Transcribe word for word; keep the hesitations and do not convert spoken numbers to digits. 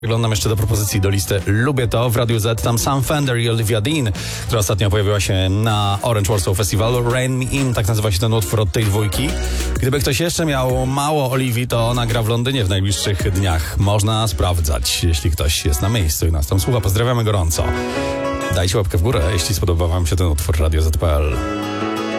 Wyglądam jeszcze do propozycji do listy Lubię to w Radiu Z. Tam Sam Fender i Olivia Dean, która ostatnio pojawiła się na Orange Warsaw Festival. Rain Me In, tak nazywa się ten utwór od tej dwójki. Gdyby ktoś jeszcze miał mało Oliwii, to ona gra w Londynie w najbliższych dniach. Można sprawdzać, jeśli ktoś jest na miejscu i nas tam słucha. Pozdrawiamy gorąco. Dajcie łapkę w górę, jeśli spodobał wam się ten utwór. Radio Z kropka pe el.